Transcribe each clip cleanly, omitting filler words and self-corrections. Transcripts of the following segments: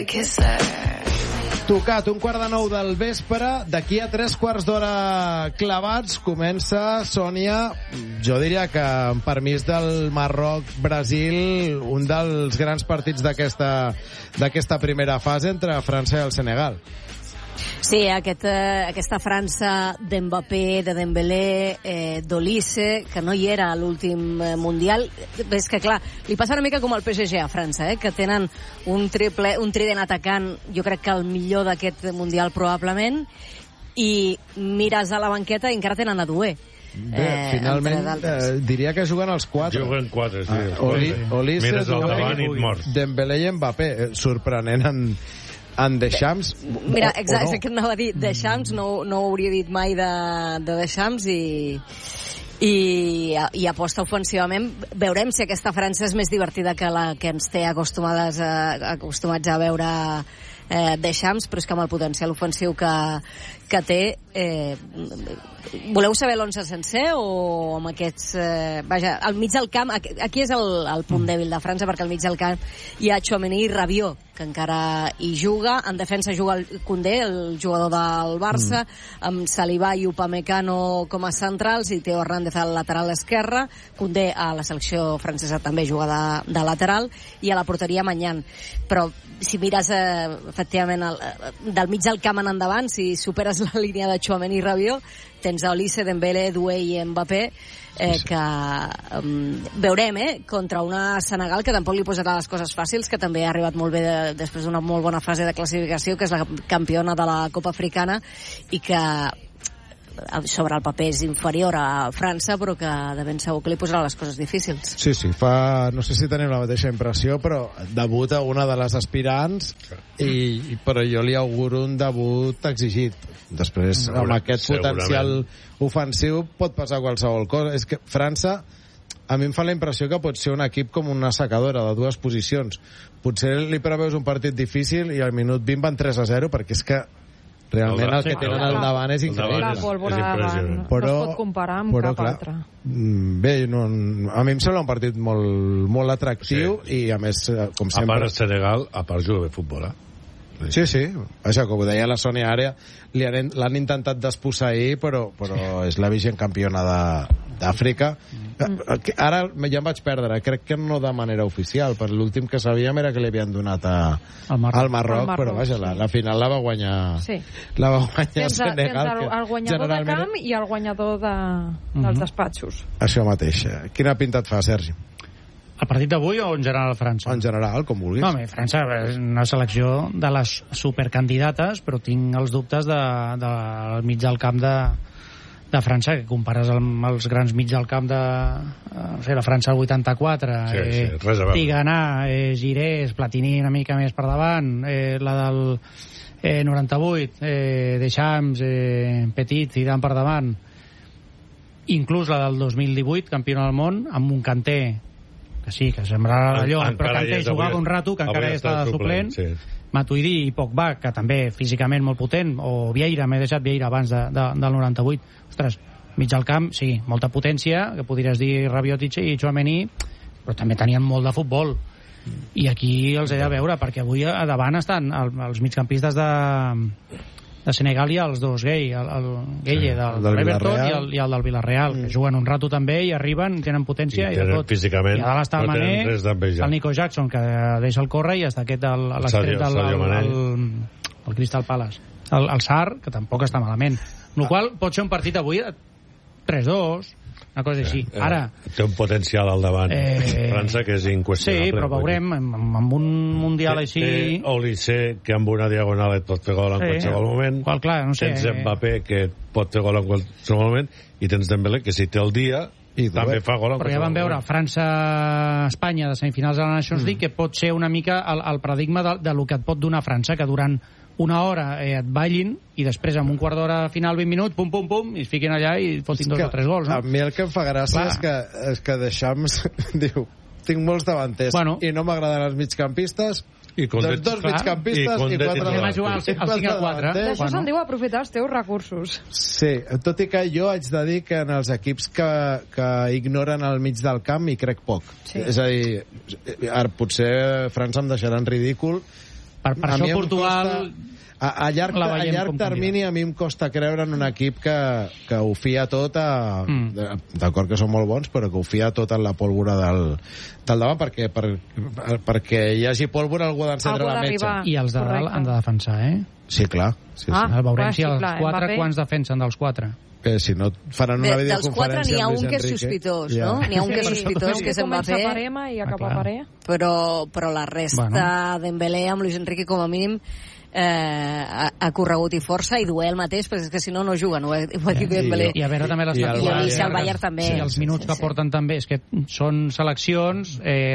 Tocat, 1:15 del vespre. D'aquí a 3/4 clavats comença, Sònia, jo diria que amb permís del Marroc-Brasil, un dels grans partits d'aquesta primera fase entre França i el Senegal. Sí, aquesta França d'Mbappé, de Dembélé, d'Olise, que no hi era a l'últim Mundial. És que, clar, li passa una mica com al PSG a França, que tenen un trident atacant, jo crec que el millor d'aquest Mundial probablement, i mires a la banqueta i encara tenen a Doué. Bé, finalment diria que juguen els 4. Juguen 4, sí. Olise, Dembélé i Mbappé. Sorprenent en Deschamps. Mira, exacte, que anava a dir Deschamps, no ho hauria dit mai de Deschamps, i aposta ofensivament. Veurem si aquesta França és més divertida que la que ens té acostumats a veure Deschamps, però és que amb el potencial ofensiu que té, voleu saber l'11 sencer o amb aquests... Vaja, al mig del camp, aquí és el punt dèbil de França, perquè al mig del camp hi ha Tchouaméni i Rabiot, que encara hi juga. En defensa juga el Koundé, el jugador del Barça, amb Saliba i Upamecano com a centrals, i Teo Hernández al lateral esquerre. Koundé a la selecció francesa també juga de lateral, i a la porteria Maignan. Però si mires efectivament del mig del camp en endavant, si superes la línia de Tchouaméni i Rabiot, tens Olise, Dembélé, Doué i Mbappé, que veurem contra una Senegal que tampoc li posarà les coses fàcils, que també ha arribat molt bé després d'una molt bona fase de classificació, que és la campiona de la Copa Africana, i que sobre el paper és inferior a França, però que de ben segur que li posarà les coses difícils. Sí, no sé si tenim la mateixa impressió, però debuta una de les aspirants, però jo li auguro un debut exigit. Després, amb aquest potencial ofensiu, pot passar qualsevol cosa. És que França, a mi em fa la impressió que pot ser un equip com una secadora de dues posicions. Potser li preveus un partit difícil i al minut 20 van 3-0, perquè és que realment el que tenen al davant és increïble. La pólvora davant no es pot comparar amb cap altre. Bé, a mi em sembla un partit molt atractiu, i a més, com sempre... A part el Senegal, a part juga bé futbol, Sí. Això, com ho deia la Sònia ara, l'han intentat desposseir, però és la vigent campiona d'Àfrica. Ara ja em vaig perdre, crec que no de manera oficial, per l'últim que sabíem era que li havien donat al Marroc, però vaja, la final la va guanyar Senegal. El guanyador de camp i el guanyador dels despatxos. Això mateix. Quina pinta et fa, Sergi? El partit d'avui o en general França? En general, com vulguis. No, França és una selecció de les supercandidates, però tinc els dubtes del mig del camp de França, que compares amb els grans mig del camp de la França del 84, Tigana, Girés, Platini una mica més per davant, la del 98, Deschamps, Petit, Zidane per davant, inclús la del 2018, campiona del món, amb un Kanté que sí, que sembrarà allò, però Kanté jugava un rato, que encara està de suplent, Matuidi i Pogba, que també físicament molt potent, o Vieira, m'he deixat Vieira abans del 98. Ostres, mig al camp, sí, molta potència, que podries dir Rabiot i Tchouaméni, però també tenien molt de futbol, i aquí els he de veure, perquè avui a davant estan els migcampistes de Senegal i els dos Gueye, el Gueye del Everton i el del Villarreal, que juguen un rato també i arriben, tenen potència i de tot. Físicament, i a dalt està el Mané, el Nico Jackson, que deixa el córrer, i està aquest l'extrem del Crystal Palace, el Sarr, que tampoc està malament, el qual pot ser un partit avui 3-2, una cosa així. Ara té un potencial al davant França que és inqüestionable. Sí, però veurem amb un mundial així. Olise, que amb una diagonal et pot fer gol en qualsevol moment. Clar, no sé. Tens Mbappé, que pot fer gol en qualsevol moment, i tens Dembélé, que si té el dia també fa gol en qualsevol moment. Però ja vam veure França-Espanya de semifinals de la Nations League, que pot ser una mica el paradigma de lo que et pot donar França, que durant una hora et ballin i després amb un quart d'hora final 20 minuts, pum, pum, pum, i es fiquin allà i fotin 2 o 3 gols, no? A mi el que em fa gràcia és que Deschamps diu, tinc molts davanters i no m'agraden els migcampistes, doncs 2 migcampistes i 4 anem a jugar al 5-4. D'això se'n diu aprofitar els teus recursos. Sí, tot i que jo haig de dir que en els equips que ignoren el mig del camp hi crec poc. És a dir, ara potser França em deixarà en ridícul, Per això Portugal... A llarg termini a mi em costa creure en un equip que ho fia tot d'acord que són molt bons, però que ho fia tot en la pólvora del davant, perquè hi hagi pólvora algú ha d'encendre la metxa. I els de dalt han de defensar, Sí, clar. Sí. Veurem si els 4 quants defensen dels 4. Que si no faran una videoconferència amb Luis Enrique. Dels 4 n'hi ha un que és sospitós, no? N'hi ha un que és sospitós, que se'n va fer. I acaba Paré. Però la resta, Dembélé amb Luis Enrique com a mínim ha corregut i força, i Dué el mateix, perquè és que si no juguen, ho ha dit Dembélé. I a veure també les el Bayern també. Sí, els minuts que porten també, és que són seleccions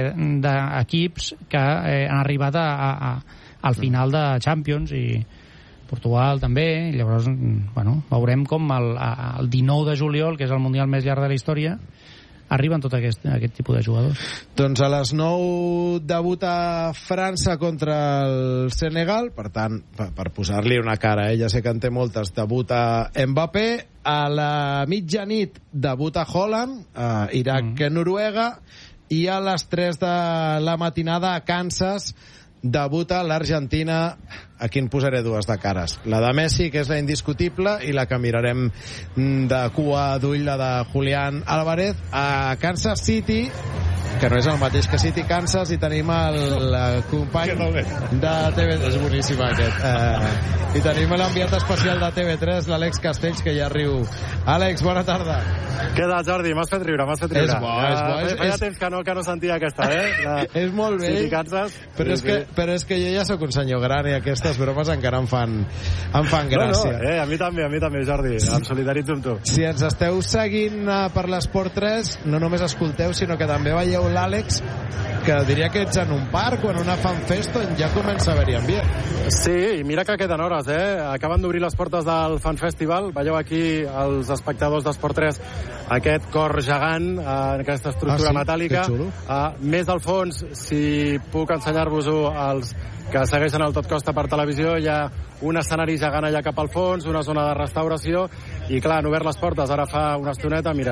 d'equips que han arribat al final de Champions, i Portugal també, i llavors veurem com el 19 de juliol, que és el Mundial més llarg de la història, arriben tot aquest tipus de jugadors. Doncs a les 9 debuta França contra el Senegal, per tant, per posar-li una cara, ja sé que en té moltes, debuta Mbappé, a la mitjanit debuta Haaland, Iraq-Noruega, i a les 3 de la matinada a Kansas debuta l'Argentina. Aquí en posaré dues de cares. La de Messi, que és la indiscutible, i la que mirarem de cua d'ull, la de Julián Álvarez. A Kansas City, que no és el mateix que City Kansas, i tenim el company de TV3, és boníssim aquest, i tenim l'enviat especial de TV3, l'Àlex Castells, que ja riu. Àlex, bona tarda. Què tal, Jordi? M'has fet riure. És bo. Feia temps que no sentia aquesta, És molt bé, City Kansas. Però és que jo ja sóc un senyor gran, i aquestes bromes encara em fan gràcia. No, a mi també, Jordi. Em solidaritzo amb tu. Si ens esteu seguint per l'Esport 3, no només escolteu, sinó que també veieu l'Àlex, que diria que ets en un parc o en una fanfest on ja comença a haver-hi ambient. Sí, i mira que queden hores, Acaben d'obrir les portes del Fan Festival. Veieu aquí els espectadors d'Esport 3 aquest cor gegant en aquesta estructura metàl·lica. Més al fons, si puc ensenyar-vos-ho als que segueixen el Tot Costa per televisió, hi ha un escenari gegant allà cap al fons, una zona de restauració, i clar, han obert les portes ara fa una estoneta, mira,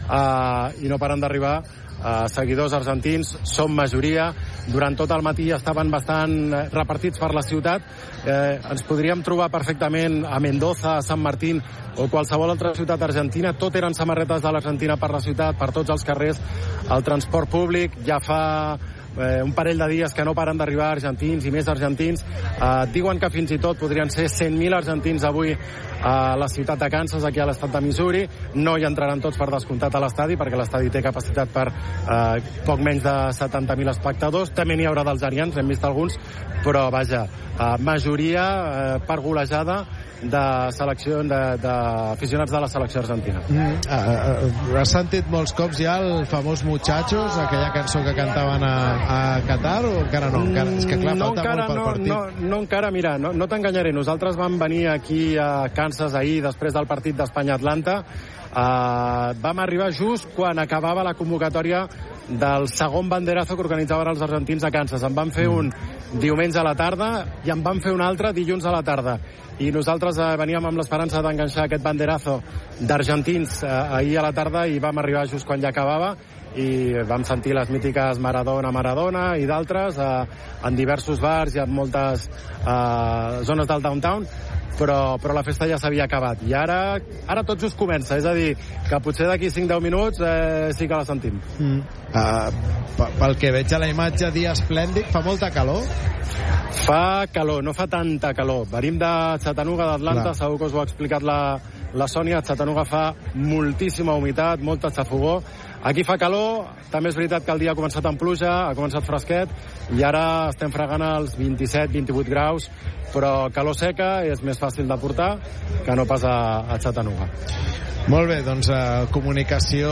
i no paren d'arribar seguidors argentins, són majoria. Durant tot el matí estaven bastant repartits per la ciutat. Ens podríem trobar perfectament a Mendoza, a Sant Martín o qualsevol altra ciutat argentina. Tot eren samarretes de l'Argentina per la ciutat, per tots els carrers. El transport públic ja fa un parell de dies que no paren d'arribar argentins i més argentins. Diuen que fins i tot podrien ser 100.000 argentins avui a la ciutat de Kansas, aquí a l'estat de Missouri. No hi entraran tots per descomptat a l'estadi, perquè l'estadi té capacitat per poc menys de 70.000 espectadors. També n'hi haurà d'algerians, hem vist alguns, però vaja, majoria per golejada d'aficionats de la selecció argentina. Has sentit molts cops ja el famós Muchachos, aquella cançó que cantaven a Qatar, o encara no? És que clar, falta molt pel partit. No encara, mira, no t'enganyaré. Nosaltres vam venir aquí a Kansas ahir, després del partit d'Espanya-Atlanta. Vam arribar just quan acabava la convocatòria del segon banderazo que organitzaven els argentins a Kansas. En van fer un diumenge a la tarda i en van fer un altre dilluns a la tarda. I nosaltres veníem amb l'esperança d'enganxar aquest banderazo d'argentins ahir a la tarda, i vam arribar just quan ja acabava, i vam sentir les mítiques Maradona i d'altres en diversos bars i en moltes zones del downtown, però la festa ja s'havia acabat. I ara tot just comença, és a dir, que potser d'aquí 5-10 minuts sí que la sentim. Pel que veig a la imatge, dia esplèndid. Fa molta calor? Fa calor, no fa tanta calor. Venim de Chattanooga, d'Atlanta, segur que us ho ha explicat la Sònia. A Chattanooga fa moltíssima humitat, molta xafogó. Aquí fa calor, també és veritat que el dia ha començat amb pluja, ha començat fresquet, i ara estem fregant els 27-28 graus, però calor seca és més fàcil de portar que no pas a Chattanooga. Molt bé, doncs comunicació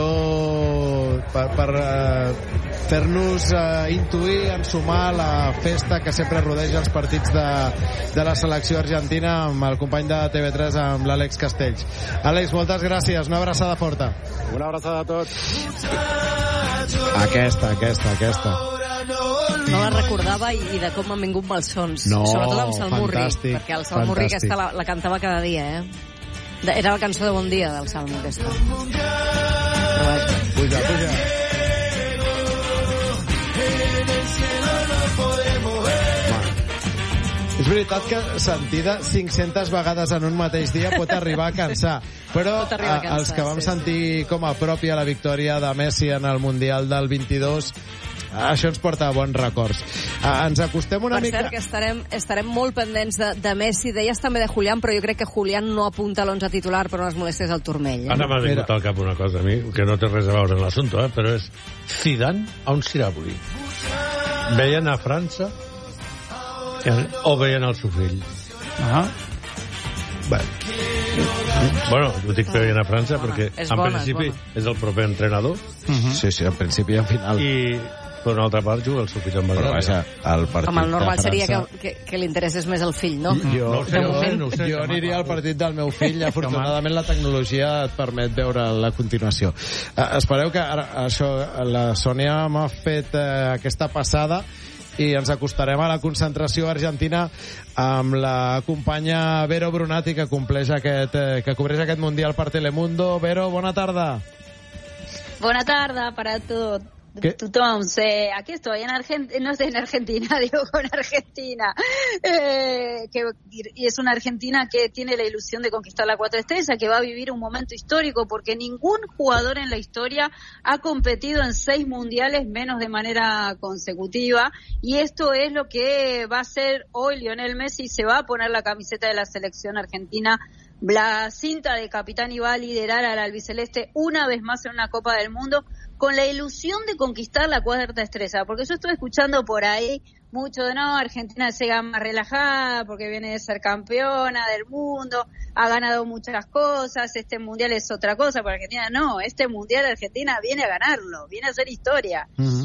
per fer-nos intuir, ensumar la festa que sempre rodeja els partits de la selecció argentina, amb el company de TV3, amb l'Àlex Castells. Àlex, moltes gràcies, una abraçada forta. Una abraçada a tots. Aquesta. No la recordava, i de com m'han vingut malsons. No, sobretot amb Salmurri, fantàstic, perquè el Salmurri aquesta la cantava cada dia, Era la cançó de Bon Dia del Salmo, aquesta. Puja. És veritat que sentida 500 vegades en un mateix dia pot arribar a cansar, però els que vam sentir com a pròpia la victòria de Messi en el Mundial del 22, això ens porta a bons records. Ens acostem una mica... Per cert, que estarem molt pendents de Messi. Deies també de Julián, però jo crec que Julián no apunta a l'11 titular per unes molèsties al turmell. Ara m'ha vingut al cap una cosa a mi, que no té res a veure en l'assumpte, però és Zidane a un Siraburi. Veien a França o veien al seu fill? Bueno, ho dic que veien a França perquè en principi és el proper entrenador. Sí, en principi i en final. I per una altra part juga el seu fill amb València. Home, el normal seria que l'interessés més el fill, no? Jo aniria al partit del meu fill. Afortunadament la tecnologia et permet veure la continuació. Espereu que ara, la Sònia m'ha fet aquesta passada i ens acostarem a la concentració argentina amb la companya Vero Brunati, que cobreix aquest Mundial per Telemundo. Vero, bona tarda. Bona tarda para todos. Tothom, aquí estoy, no estoy en Argentina, digo con Argentina, y es una Argentina que tiene la ilusión de conquistar la 4 estrellas, que va a vivir un momento histórico, porque ningún jugador en la historia ha competido en 6 mundiales menos de manera consecutiva, y esto es lo que va a hacer hoy Lionel Messi. Se va a poner la camiseta de la selección argentina, la cinta de capitán, y va a liderar al albiceleste una vez más en una Copa del Mundo, con la ilusión de conquistar la 4 estrella, porque yo estoy escuchando por ahí mucho de Argentina llega más relajada porque viene de ser campeona del mundo, ha ganado muchas cosas, este mundial es otra cosa. Para Argentina no, este mundial Argentina viene a ganarlo, viene a hacer historia.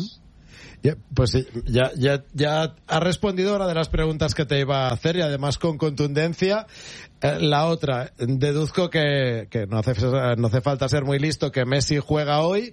Pues ya ha respondido una de las preguntas que te iba a hacer, y además con contundencia. La otra, deduzco que no hace falta ser muy listo, que Messi juega hoy.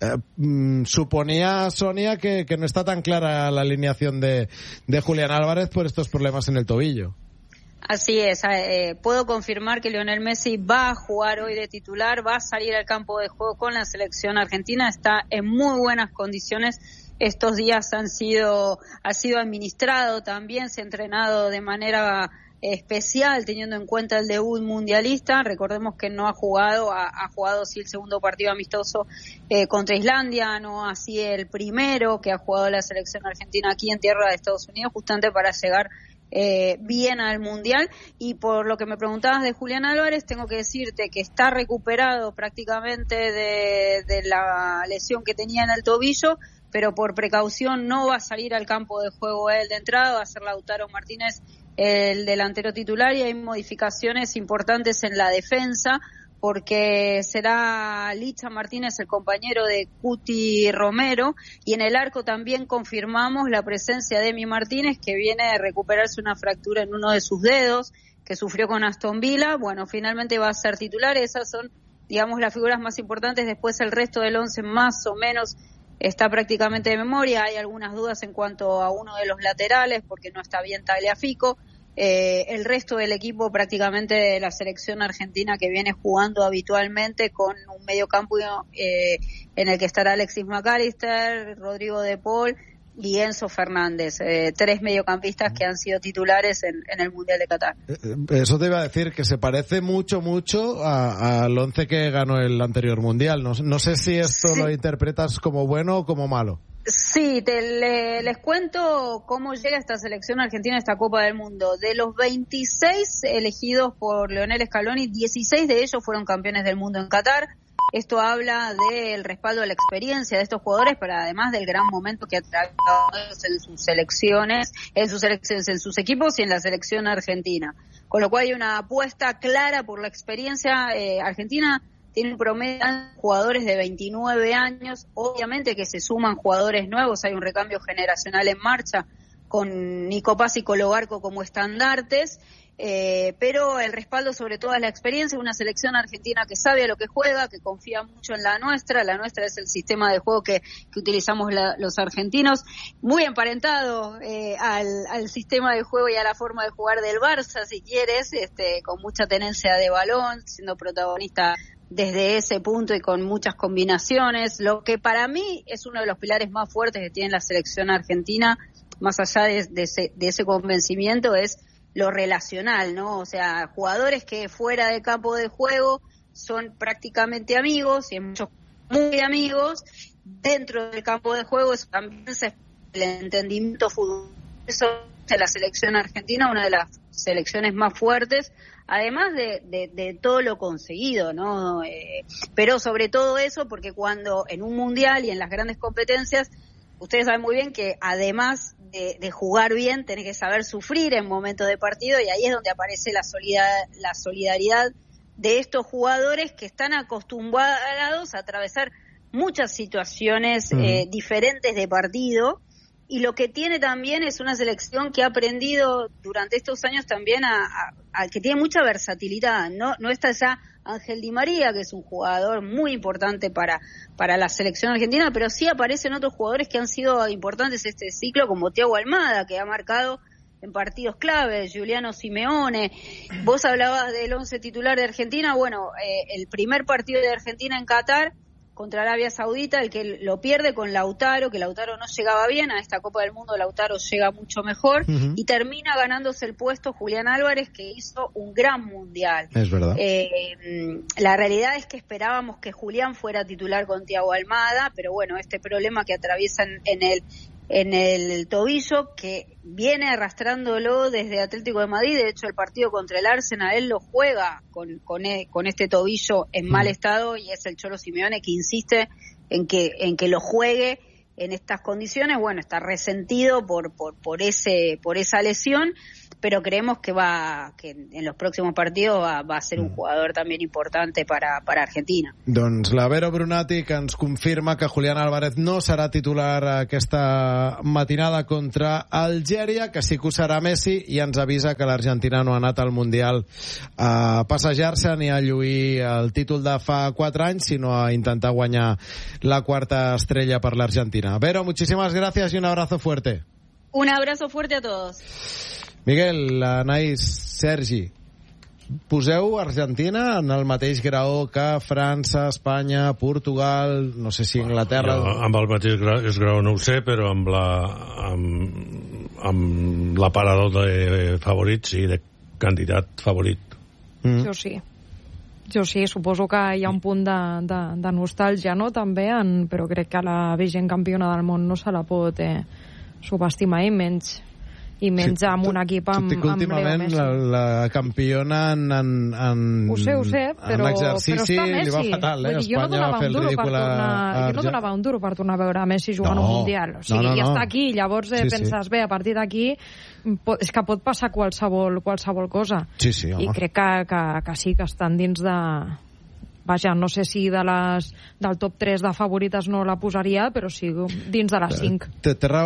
Suponía, Sonia, que no está tan clara la alineación de Julián Álvarez por estos problemas en el tobillo. Así es, puedo confirmar que Lionel Messi va a jugar hoy de titular, va a salir al campo de juego con la selección argentina, está en muy buenas condiciones. Estos días ha sido administrado también, se ha entrenado de manera especial teniendo en cuenta el debut mundialista. Recordemos que no ha jugado, ha jugado sí el segundo partido amistoso contra Islandia, no así el primero que ha jugado la selección argentina aquí en tierra de Estados Unidos, justamente para llegar bien al mundial. Y por lo que me preguntabas de Julián Álvarez, tengo que decirte que está recuperado prácticamente de la lesión que tenía en el tobillo, pero por precaución no va a salir al campo de juego él de entrada, va a ser Lautaro Martínez el delantero titular, y hay modificaciones importantes en la defensa porque será Licha Martínez el compañero de Cuti Romero, y en el arco también confirmamos la presencia de Emi Martínez, que viene de recuperarse una fractura en uno de sus dedos que sufrió con Aston Villa. Bueno, finalmente va a ser titular. Esas son, digamos, las figuras más importantes. Después el resto del 11 más o menos está prácticamente de memoria. Hay algunas dudas en cuanto a uno de los laterales porque no está bien Tagliafico. El resto del equipo prácticamente de la selección argentina, que viene jugando habitualmente con un mediocampo en el que estará Alexis McAllister, Rodrigo de Paul y Enzo Fernández, 3 mediocampistas que han sido titulares en el Mundial de Qatar. Eso te iba a decir, que se parece mucho al 11 que ganó el anterior Mundial. No sé si esto lo interpretas como bueno o como malo. Sí, les cuento cómo llega esta selección argentina a esta Copa del Mundo. De los 26 elegidos por Lionel Scaloni, 16 de ellos fueron campeones del mundo en Qatar. Esto habla del respaldo de la experiencia de estos jugadores, pero además del gran momento que ha atravesado en sus selecciones, en sus equipos y en la selección argentina. Con lo cual hay una apuesta clara por la experiencia. Argentina tiene un promedio de jugadores de 29 años, obviamente que se suman jugadores nuevos, hay un recambio generacional en marcha con Nico Paz y Colo Barco como estandartes, pero el respaldo sobre todo es la experiencia, una selección argentina que sabe a lo que juega, que confía mucho en la nuestra es el sistema de juego que utilizamos los argentinos, muy emparentado al sistema de juego y a la forma de jugar del Barça, si quieres, con mucha tenencia de balón, siendo protagonista desde ese punto y con muchas combinaciones. Lo que para mí es uno de los pilares más fuertes que tiene la selección argentina, más allá de ese convencimiento, es lo relacional, ¿no? O sea, jugadores que fuera del campo de juego son prácticamente amigos, y muchos muy amigos. Dentro del campo de juego eso también se el entendimiento fútbol. Eso es la selección argentina, una de las selecciones más fuertes, además de todo lo conseguido, ¿no? Pero sobre todo eso, porque cuando en un mundial y en las grandes competencias, ustedes saben muy bien que además de jugar bien, tenés que saber sufrir en momentos de partido, y ahí es donde aparece la solidaridad de estos jugadores que están acostumbrados a atravesar muchas situaciones diferentes de partido. Y lo que tiene también es una selección que ha aprendido durante estos años también a que tiene mucha versatilidad. No está ya Ángel Di María, que es un jugador muy importante para la selección argentina, pero sí aparecen otros jugadores que han sido importantes este ciclo, como Thiago Almada, que ha marcado en partidos claves, Giuliano Simeone. Vos hablabas del 11 titular de Argentina. Bueno, el primer partido de Argentina en Qatar contra Arabia Saudita, el que lo pierde con Lautaro, que Lautaro no llegaba bien a esta Copa del Mundo, Lautaro llega mucho mejor, y termina ganándose el puesto Julián Álvarez, que hizo un gran mundial. Es verdad. La realidad es que esperábamos que Julián fuera titular con Thiago Almada, pero bueno, este problema que atraviesan en el tobillo, que viene arrastrándolo desde Atlético de Madrid. De hecho, el partido contra el Arsenal, él lo juega con este tobillo en mal estado, y es el Cholo Simeone que insiste en que lo juegue en estas condiciones. Bueno, está resentido por esa lesión, pero creemos que en los próximos partidos va a ser un jugador también importante para Argentina. Doncs la Vero Brunati, que ens confirma que Julián Álvarez no serà titular aquesta matinada contra Algèria, que sí que ho serà Messi, i ens avisa que l'Argentina no ha anat al Mundial a passejar-se ni a lluir el títol de fa 4 anys, sinó a intentar guanyar la quarta estrella per l'Argentina. Vero, muchísimas gracias y un abrazo fuerte. Un abrazo fuerte a todos. Miguel, Anaïs, Sergi, poseu Argentina en el mateix grau que França, Espanya, Portugal, no sé si Anglaterra... Jo, amb el mateix grau no ho sé, però amb l'aparador de favorits i de candidat favorit. Jo sí, suposo que hi ha un punt de nostàlgia, no?, també, però crec que la vigent campiona del món no se la pot subestimar, i menys amb un equip amb últimament Messi. La campiona en ho sé, però exercici li va fatal, Espanya va fer el ridícul jo no donava un duro per tornar a veure Messi jugant un Mundial, o sigui, ja està aquí, llavors penses, bé, a partir d'aquí és que pot passar qualsevol cosa, i crec que sí que estan dins de... Vaja, no sé si del top 3 de favorites no la posaria, però sí dins de les 5. Té raó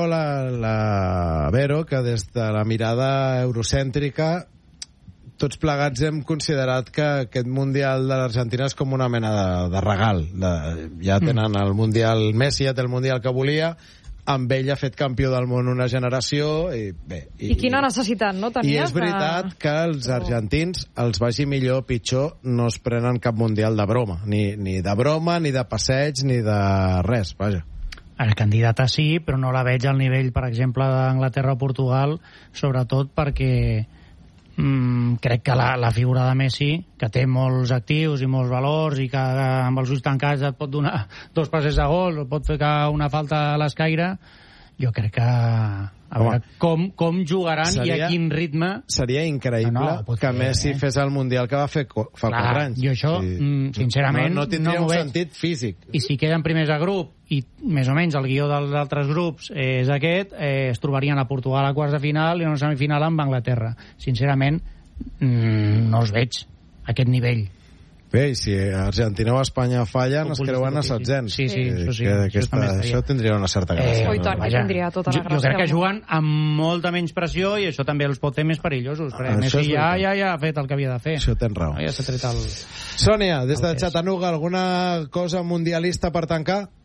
la Vero, que des de la mirada eurocèntrica tots plegats hem considerat que aquest Mundial de l'Argentina és com una mena de regal. Ja tenen el Mundial Messi, ja té el Mundial que volia, amb ell ha fet campió del món una generació, i bé... I quina necessitat, no, tenies? I és veritat que els argentins, els vagi millor o pitjor, no es prenen cap mundial de broma, ni de broma, ni de passeig, ni de res, vaja. El candidata sí, però no la veig al nivell, per exemple, d'Anglaterra o Portugal, sobretot perquè crec que la figura de Messi, que té molts actius i molts valors, i que amb els ulls tancats et pot donar 2 passes de gol, o pot fer una falta a l'escaire, jo crec que a veure com jugaran i a quin ritme. Seria increïble que Messi fes el Mundial que va fer fa 4 anys. Jo això, sincerament, no tindria un sentit físic. I si queden primers de grup i més o menys el guió dels altres grups és aquest, es trobarien a Portugal a quarts de final i a una semifinal amb Anglaterra. Sincerament, no els veig a aquest nivell. Bé, i si Argentina o Espanya fallen, es creuen a setzents. Sí, això tindria una certa gràcia. Tindria tota la gràcia. Jo crec que juguen amb molta menys pressió, i això també els pot fer més perillosos, perquè Messi ja ha fet el que havia de fer. Això tens raó. Ja s'ha tret el... Sònia, des de Chattanooga, alguna cosa mundialista per tancar?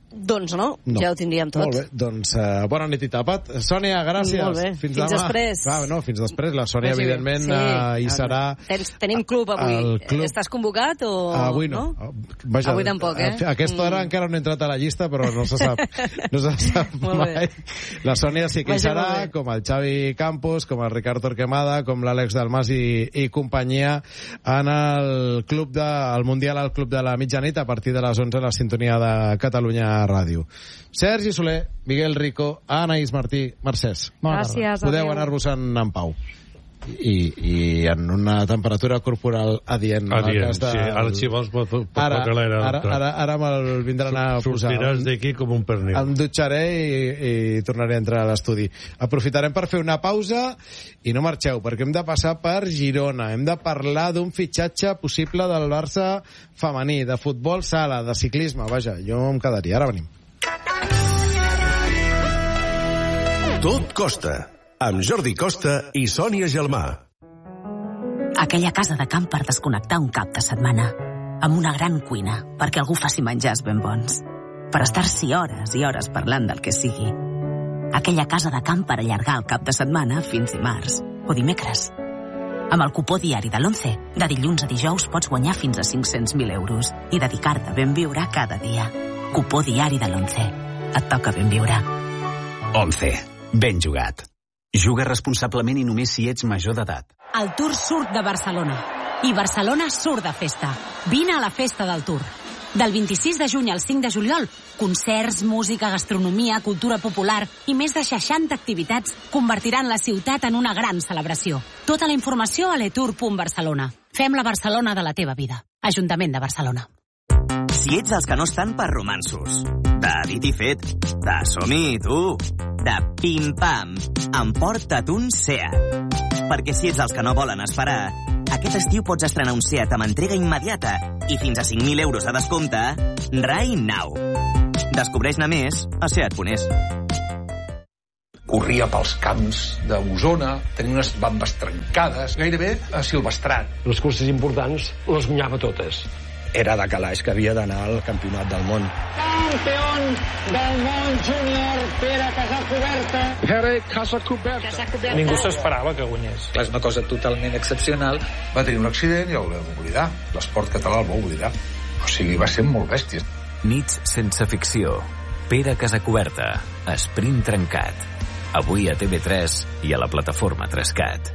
Doncs no, ja ho tindríem tot. Molt bé, doncs bona nit i tapat. Sònia, gràcies. Molt bé, fins després. Fins després. La Sònia, evidentment, hi serà... Tenim club avui. Estàs convocat o... Avui no. Vaja, avui tampoc, A aquesta hora encara no he entrat a la llista, però no se sap. No se sap mai. La Sònia sí que hi serà, com el Xavi Campos, com el Ricard Torquemada, com l'Àlex Dalmas i companyia en el Mundial al Club de la Mitjanit a partir de les 11 a la sintonia de Catalunya Ràdio. Sergi Soler, Miguel Rico, Anaïs Martí, Mercès. Gràcies. Podeu anar-vos-en en pau. I en una temperatura corporal adient. Sí. Ara si vols pot fotre l'aire. Ara me'l vindran a posar. Sortiràs d'aquí com un pernil. Em dutxaré i tornaré a entrar a l'estudi. Aprofitarem per fer una pausa i no marxeu, perquè hem de passar per Girona. Hem de parlar d'un fitxatge possible del Barça femení, de futbol sala, de ciclisme. Vaja, jo em quedaria. Ara venim. Tot costa, amb Jordi Costa i Sònia Gelmà. Aquella casa de camp per desconnectar un cap de setmana, amb una gran cuina perquè algú faci menjars ben bons, per estar-s'hi hores i hores parlant del que sigui. Aquella casa de camp per allargar el cap de setmana fins dimarts o dimecres. Amb el cupó diari de l'11, de dilluns a dijous pots guanyar fins a 500.000 euros i dedicar-te a ben viure cada dia. Cupó diari de l'11. Et toca ben viure. 11. Ben jugat. Juga responsablement i només si ets major d'edat. El Tour surt de Barcelona. I Barcelona surt de festa. Vine a la festa del Tour. Del 26 de juny al 5 de juliol, concerts, música, gastronomia, cultura popular i més de 60 activitats convertiran la ciutat en una gran celebració. Tota la informació a letour.barcelona. Fem la Barcelona de la teva vida. Ajuntament de Barcelona. Si ets dels que no estan per romanços, de dit i fet, de som-hi, tu, de pim-pam, emporta't un Seat. Perquè si ets dels que no volen esperar, aquest estiu pots estrenar un Seat amb entrega immediata i fins a 5.000 euros a descompte right now. Descobreix-ne més a Seat.es. Corria pels camps d'Osona, tenia unes bambes trencades, gairebé asilvestrat. Les curses importants les guanyava totes. Era de calaix que havia d'anar al campionat del món. Campió del món júnior, Pere Casacuberta. Pere Casacuberta. Ningú s'esperava que guanyés. És una cosa totalment excepcional. Va tenir un accident i el vam oblidar. L'esport català el va oblidar. O sigui, va ser molt bèstia. Nits sense ficció. Pere Casacuberta. Sprint trencat. Avui a TV3 i a la plataforma 3CAT.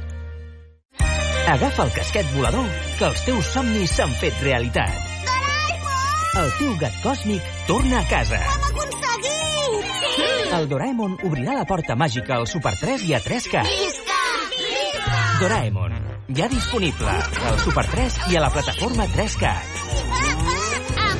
Agafa el casquet volador, que els teus somnis s'han fet realitat. Doraemon! El teu gat còsmic torna a casa. Ho hem aconseguit! Sí! El Doraemon obrirà la porta màgica al Super 3 i a 3CAT. Visca! Visca! Doraemon, ja disponible al Super 3 i a la plataforma 3CAT.